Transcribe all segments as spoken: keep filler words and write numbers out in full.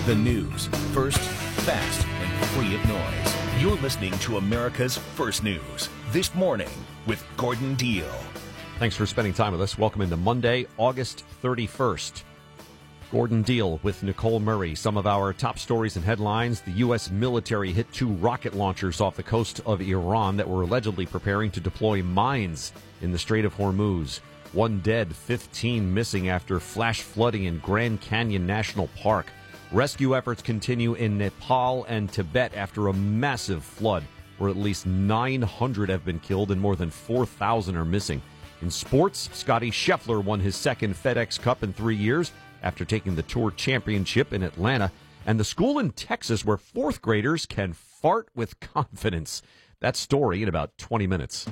The news, first, fast, and free of noise. You're listening to America's First News. This morning with Gordon Deal. Thanks for spending time with us. Welcome into Monday, August thirty-first. Gordon Deal with Nicole Murray. Some of our top stories and headlines. The U S military hit two rocket launchers off the coast of Iran that were allegedly preparing to deploy mines in the Strait of Hormuz. One dead, fifteen missing after flash flooding in Grand Canyon National Park. Rescue efforts continue in Nepal and Tibet after a massive flood, where at least nine hundred have been killed and more than four thousand are missing. In sports, Scotty Scheffler won his second FedEx Cup in three years after taking the Tour Championship in Atlanta. And the school in Texas where fourth graders can fart with confidence. That story in about twenty minutes.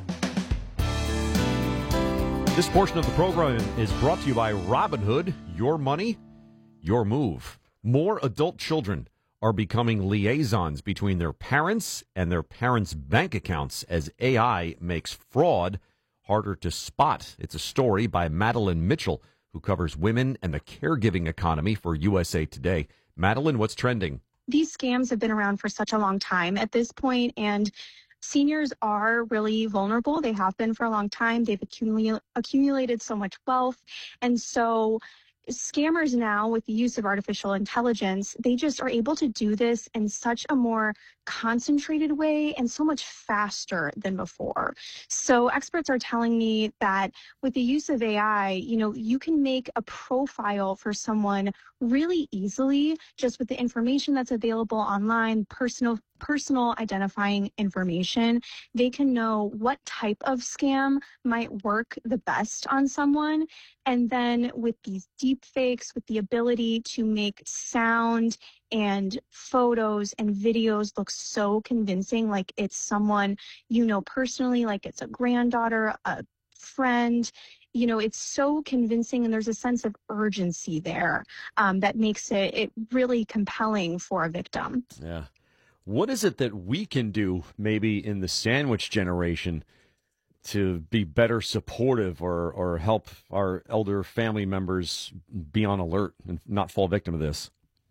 This portion of the program is brought to you by Robinhood. Your money, your move. More adult children are becoming liaisons between their parents and their parents' bank accounts as A I makes fraud harder to spot. It's a story by Madeline Mitchell, who covers women and the caregiving economy for U S A Today. Madeline, what's trending? These scams have been around for such a long time at this point, and seniors are really vulnerable. They have been for a long time. They've accumul- accumulated so much wealth. And so scammers now, with the use of artificial intelligence, they just are able to do this in such a more concentrated way and so much faster than before. So experts are telling me that with the use of A I, you know, you can make a profile for someone really easily just with the information that's available online, personal personal identifying information. They can know what type of scam might work the best on someone. And then with these deep fakes, with the ability to make sound and photos and videos look so convincing, like it's someone you know personally, like it's a granddaughter, a friend, you know, it's so convincing, and there's a sense of urgency there um, that makes it, it really compelling for a victim. Yeah. What is it that we can do maybe in the sandwich generation to be better supportive or, or help our elder family members be on alert and not fall victim to this?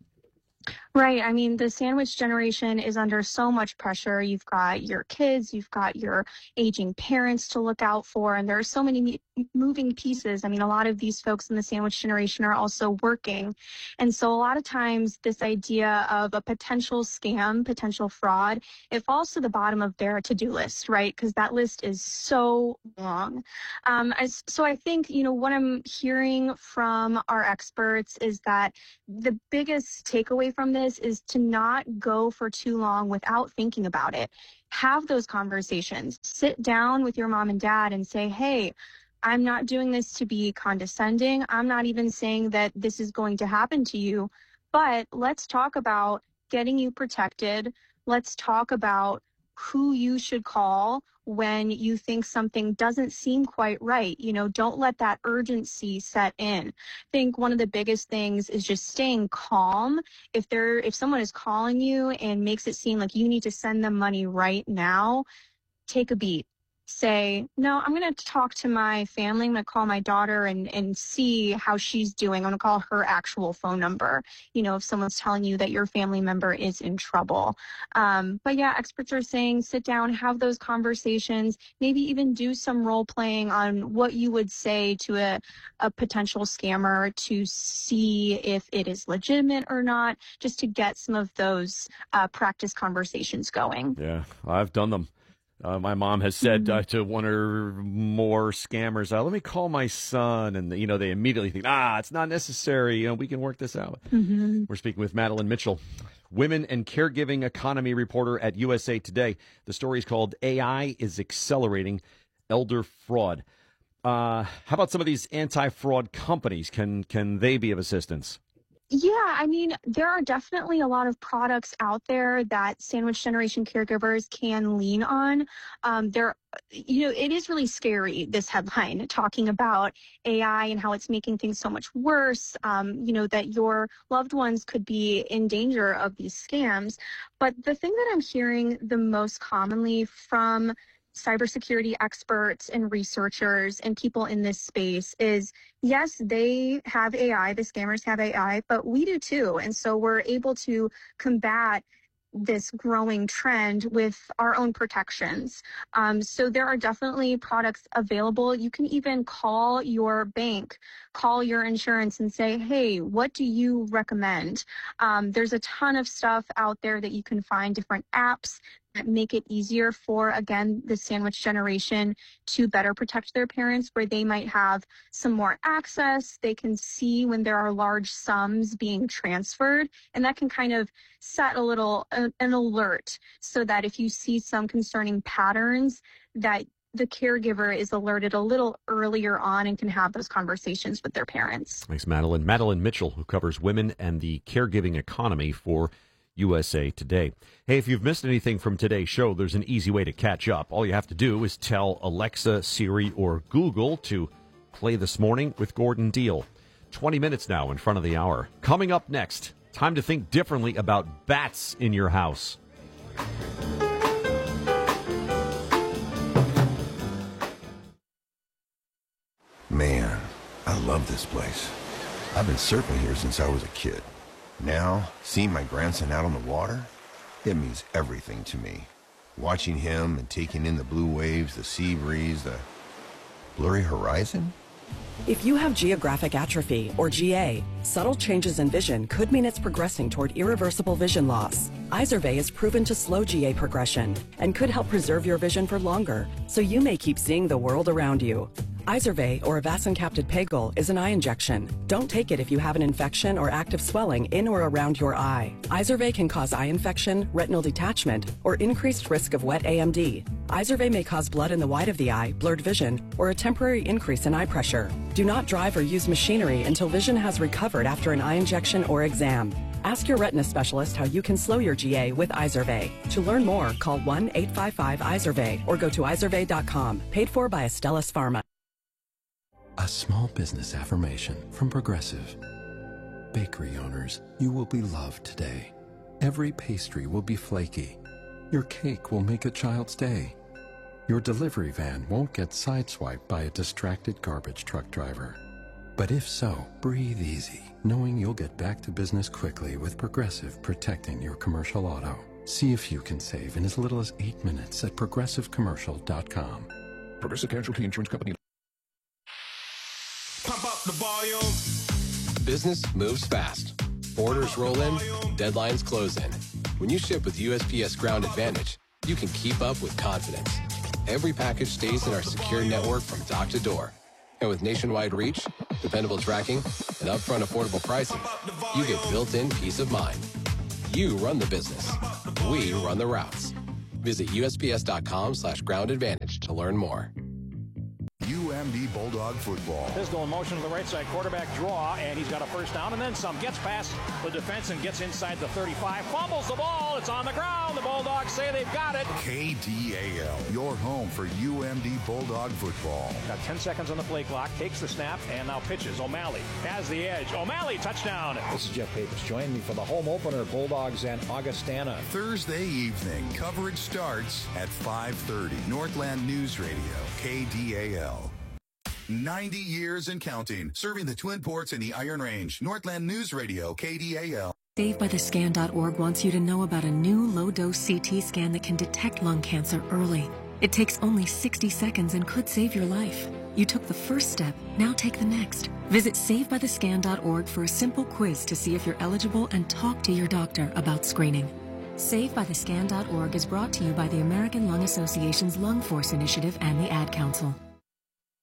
Right. I mean, the sandwich generation is under so much pressure. You've got your kids, you've got your aging parents to look out for, and there are so many moving pieces. I mean, a lot of these folks in the sandwich generation are also working. And so a lot of times this idea of a potential scam, potential fraud, it falls to the bottom of their to-do list, right? Because that list is so long. Um, I, so I think, you know, what I'm hearing from our experts is that the biggest takeaway from this is to not go for too long without thinking about it. Have those conversations. Sit down with your mom and dad and say, hey, I'm not doing this to be condescending. I'm not even saying that this is going to happen to you, but let's talk about getting you protected. Let's talk about who you should call when you think something doesn't seem quite right. You know, don't let that urgency set in. I think one of the biggest things is just staying calm. If they're, if someone is calling you and makes it seem like you need to send them money right now, take a beat. Say, no, I'm going to talk to my family. I'm going to call my daughter and, and see how she's doing. I'm going to call her actual phone number, you know, if someone's telling you that your family member is in trouble. Um, but yeah, experts are saying sit down, have those conversations, maybe even do some role playing on what you would say to a, a potential scammer to see if it is legitimate or not, just to get some of those uh, practice conversations going. Yeah, I've done them. Uh, my mom has said Mm-hmm. uh, to one or more scammers, uh, let me call my son. And, you know, they immediately think, ah, it's not necessary. You know, we can work this out. Mm-hmm. We're speaking with Madeline Mitchell, women and caregiving economy reporter at U S A Today. The story is called A I is Accelerating Elder Fraud. Uh, how about some of these anti-fraud companies? Can, can they be of assistance? Yeah, I mean, there are definitely a lot of products out there that sandwich generation caregivers can lean on. Um, there, you know, it is really scary, this headline, talking about A I and how it's making things so much worse, um, you know, that your loved ones could be in danger of these scams. But the thing that I'm hearing the most commonly from cybersecurity experts and researchers and people in this space is, yes, they have A I, the scammers have A I, but we do too. And so we're able to combat this growing trend with our own protections. Um, so there are definitely products available. You can even call your bank, call your insurance and say, hey, what do you recommend? Um, there's a ton of stuff out there that you can find, different apps that make it easier for, again, the sandwich generation to better protect their parents, where they might have some more access. They can see when there are large sums being transferred, and that can kind of set a little, uh, an alert, so that if you see some concerning patterns, that the caregiver is alerted a little earlier on and can have those conversations with their parents. Thanks, Madeline. Madeline Mitchell, who covers women and the caregiving economy for U S A Today. Hey, if you've missed anything from today's show, there's an easy way to catch up. All you have to do is tell Alexa, Siri, or Google to play This Morning with Gordon Deal. twenty minutes now in front of the hour. Coming up next, time to think differently about bats in your house. Man, I love this place. I've been surfing here since I was a kid. Now, seeing my grandson out on the water, it means everything to me. Watching him and taking in the blue waves, the sea breeze, the blurry horizon. If you have geographic atrophy, or G A, subtle changes in vision could mean it's progressing toward irreversible vision loss. Izervay is proven to slow G A progression and could help preserve your vision for longer, so you may keep seeing the world around you. Izervay, or avacincaptad pegol, is an eye injection. Don't take it if you have an infection or active swelling in or around your eye. Izervay can cause eye infection, retinal detachment, or increased risk of wet A M D. Izervay may cause blood in the white of the eye, blurred vision, or a temporary increase in eye pressure. Do not drive or use machinery until vision has recovered after an eye injection or exam. Ask your retina specialist how you can slow your G A with Izervay. To learn more, call one eight five five Izervay or go to izervay dot com. Paid for by Astellas Pharma. A small business affirmation from Progressive. Bakery owners, you will be loved today. Every pastry will be flaky. Your cake will make a child's day. Your delivery van won't get sideswiped by a distracted garbage truck driver. But if so, breathe easy, knowing you'll get back to business quickly with Progressive protecting your commercial auto. See if you can save in as little as eight minutes at progressive commercial dot com. Progressive Casualty Insurance Company. Pump up the volume. Business moves fast. Orders roll in, deadlines close in. When you ship with U S P S Ground Advantage, you can keep up with confidence. Every package stays in our secure network from dock to door. And with nationwide reach, dependable tracking, and upfront affordable pricing, you get built-in peace of mind. You run the business. We run the routes. Visit U S P S dot com slash ground advantage to learn more. U M D Bulldog football. Pistol in motion to the right side, quarterback draw, and he's got a first down and then some. Gets past the defense and gets inside the thirty-five. Fumbles the ball. It's on the ground. The Bulldogs say they've got it. K D A L, your home for U M D Bulldog football. Got ten seconds on the play clock. Takes the snap and now pitches. O'Malley has the edge. O'Malley, touchdown. This is Jeff Pappas. Join me for the home opener, Bulldogs and Augustana. Thursday evening. Coverage starts at five thirty. Northland News Radio, K D A L. ninety years and counting, serving the Twin Ports and the Iron Range. Northland News Radio, K D A L. Save by the scan dot org wants you to know about a new low-dose C T scan that can detect lung cancer early. It takes only sixty seconds and could save your life. You took the first step, now take the next. Visit save by the scan dot org for a simple quiz to see if you're eligible and talk to your doctor about screening. save by the scan dot org is brought to you by the American Lung Association's Lung Force Initiative and the Ad Council.